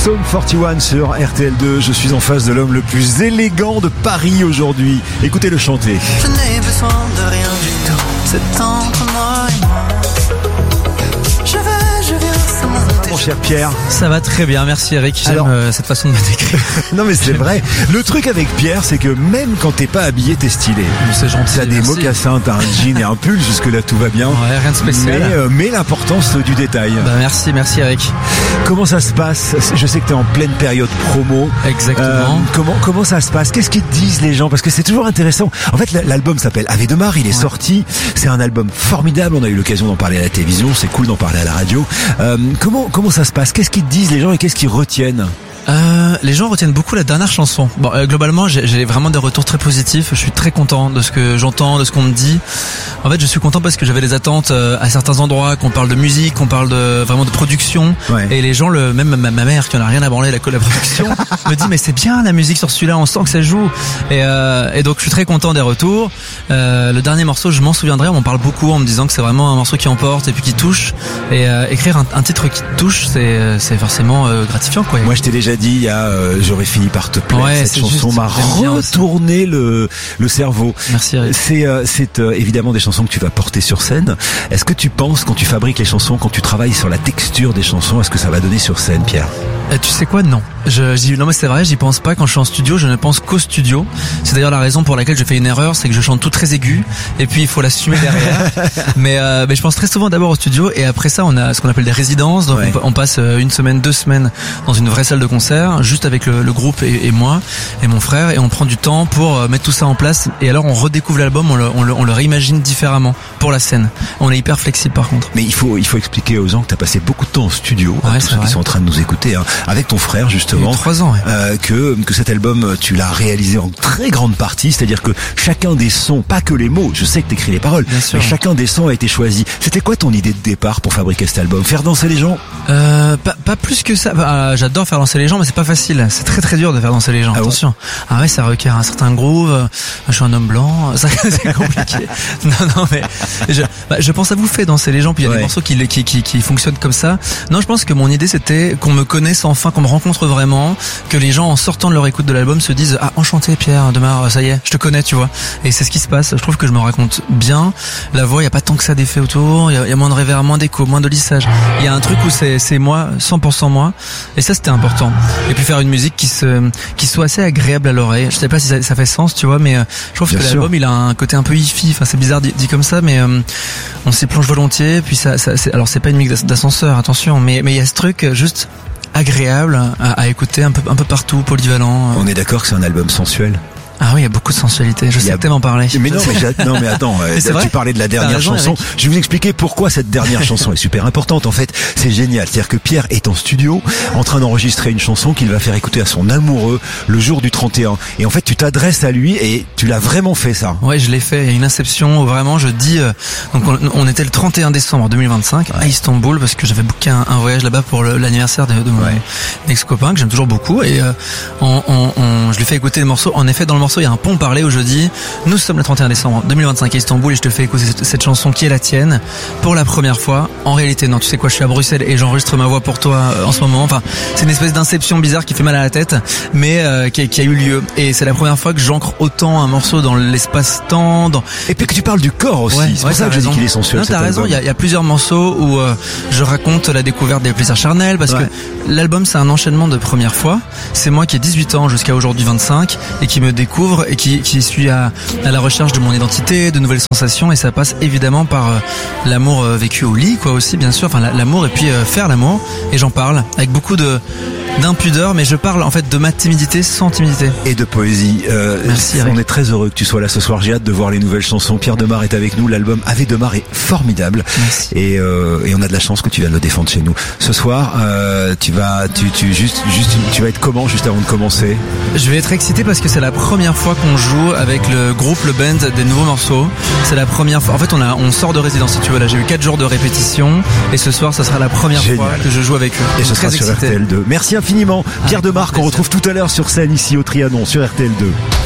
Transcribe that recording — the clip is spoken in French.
Psaume 41 sur RTL2. Je suis en face de l'homme le plus élégant de Paris aujourd'hui. Écoutez-le chanter. Je n'ai besoin de rien du tout. C'est entre moi et moi. Je viens, ça monte. Mon cher Pierre. Ça va très bien, merci Eric. J'aime cette façon de me décrire. Non mais c'est vrai. Le truc avec Pierre, c'est que même quand t'es pas habillé, t'es stylé. C'est gentil. T'as des mocassins, t'as un jean et un pull, jusque là tout va bien. Ouais, rien de spécial. Mais l'importance du détail. Bah merci Eric. Comment ça se passe? Je sais que t'es en pleine période promo. Exactement. Comment ça se passe? Qu'est-ce qu'ils te disent les gens? Parce que c'est toujours intéressant. En fait, l'album s'appelle Ave de Mar, il est sorti. C'est un album formidable. On a eu l'occasion d'en parler à la télévision. C'est cool d'en parler à la radio. Comment ça se passe? Qu'est-ce qu'ils te disent les gens et qu'est-ce qu'ils retiennent? Les gens retiennent beaucoup la dernière chanson. Bon, globalement, j'ai vraiment des retours très positifs. Je suis très content de ce que j'entends, de ce qu'on me dit. En fait, je suis content parce que j'avais des attentes à certains endroits, qu'on parle de musique, qu'on parle vraiment de production. Ouais. Et les gens, même ma mère, qui en a rien à branler la production, me dit mais c'est bien la musique sur celui-là, on sent que ça joue. Et donc je suis très content des retours. Le dernier morceau, je m'en souviendrai. On m'en parle beaucoup en me disant que c'est vraiment un morceau qui emporte et puis qui touche. Et écrire un titre qui touche, c'est forcément gratifiant, quoi. Moi, je t'ai déjà dit, j'aurais fini par te plaire. Ouais, cette chanson m'a retourné le cerveau. Merci. C'est évidemment des chansons que tu vas porter sur scène. Est-ce que tu penses, quand tu fabriques les chansons, quand tu travailles sur la texture des chansons, est-ce que ça va donner sur scène, Pierre? Tu sais quoi? Non. Non mais c'est vrai, j'y pense pas quand je suis en studio, je ne pense qu'au studio. C'est d'ailleurs la raison pour laquelle je fais une erreur, c'est que je chante tout très aigu et puis il faut l'assumer derrière. mais je pense très souvent d'abord au studio et après ça on a ce qu'on appelle des résidences. Donc on passe une semaine, 2 semaines dans une vraie salle de concert, juste avec le groupe et moi et mon frère, et on prend du temps pour mettre tout ça en place. Et alors on redécouvre l'album, on le réimagine différemment pour la scène. On est hyper flexible par contre. Mais il faut expliquer aux gens que t'as passé beaucoup de temps en studio, tous ceux qui sont en train de nous écouter, avec ton frère justement. Il y a 3 ans. Que cet album tu l'as réalisé en très grande partie, c'est-à-dire que chacun des sons, pas que les mots, je sais que t'écris les paroles, mais chacun des sons a été choisi. C'était quoi ton idée de départ pour fabriquer cet album? Faire danser les gens? Pas plus que ça. J'adore faire danser les gens, mais c'est pas facile. C'est très très dur de faire danser les gens. Attention. Ah ouais, ça requiert un certain groove. Je suis un homme blanc, ça c'est compliqué. non mais je pense à vous faire danser les gens. Puis il y a des morceaux qui fonctionnent comme ça. Non, je pense que mon idée c'était qu'on me connaisse enfin, qu'on me rencontre vraiment, que les gens en sortant de leur écoute de l'album se disent enchanté Pierre de Mar, ça y est, je te connais, tu vois. Et c'est ce qui se passe. Je trouve que je me raconte bien. La voix, il y a pas tant que ça d'effet autour. Il y a moins de réverb, moins d'écho, moins de lissage. Il y a un truc où c'est moi, 100% moi. Et ça c'était important. Et puis faire une musique qui soit assez agréable à l'oreille. Je sais pas si ça fait sens, tu vois, mais je trouve que l'album il a un côté un peu hi-fi. Enfin c'est bizarre dit comme ça, mais on s'y plonge volontiers. Puis alors c'est pas une musique d'ascenseur, attention, mais il y a ce truc juste agréable à écouter un peu partout, polyvalent. On est d'accord que c'est un album sensuel? Ah oui, il y a beaucoup de sensualité. Je sais tellement parler. Mais non, mais attends, tu parlais de la dernière chanson. Eric. Je vais vous expliquer pourquoi cette dernière chanson est super importante. En fait, c'est génial. C'est-à-dire que Pierre est en studio, en train d'enregistrer une chanson qu'il va faire écouter à son amoureux le jour du 31. Et en fait, tu t'adresses à lui et tu l'as vraiment fait ça. Ouais, je l'ai fait. Il y a une inception où vraiment je dis, donc on était le 31 décembre 2025 à Istanbul parce que j'avais booké un voyage là-bas pour l'anniversaire de mon ex-copain que j'aime toujours beaucoup, et je lui fais écouter le morceau. En effet, dans le morceau, il y a un pont parlé où je dis nous sommes le 31 décembre 2025 à Istanbul et je te fais écouter cette chanson qui est la tienne pour la première fois. En réalité non, tu sais quoi, je suis à Bruxelles et j'enregistre ma voix pour toi en ce moment. Enfin, c'est une espèce d'inception bizarre qui fait mal à la tête, mais qui a eu lieu, et c'est la première fois que j'ancre autant un morceau dans l'espace-temps, et puis que tu parles du corps aussi. C'est pour ça que je dis qu'il est sensuel. Non, t'as raison, il y a plusieurs morceaux où je raconte la découverte des plaisirs charnels, parce que l'album c'est un enchaînement de premières fois. C'est moi qui ai 18 ans jusqu'à aujourd'hui 25 et qui me découvre et qui suis à la recherche de mon identité, de nouvelles sensations, et ça passe évidemment par l'amour vécu au lit, quoi, aussi, bien sûr, enfin l'amour, et puis faire l'amour, et j'en parle avec beaucoup d'impudeur, mais je parle en fait de ma timidité sans timidité. Et de poésie. Merci. On est très heureux que tu sois là ce soir. J'ai hâte de voir les nouvelles chansons. Pierre de Mar est avec nous. L'album Ave de Mar est formidable. Merci. Et on a de la chance que tu viennes le défendre chez nous. Ce soir, tu vas être comment juste avant de commencer? Je vais être excité parce que c'est la première fois qu'on joue avec le groupe, le band, des nouveaux morceaux. C'est la première fois. En fait, on sort de résidence, si tu veux. Là, j'ai eu 4 jours de répétition et ce soir, ça sera la première fois que je joue avec eux. Et ce sera sur RTL2. Merci infiniment, Pierre de Mar, qu'on retrouve tout à l'heure sur scène ici au Trianon sur RTL2.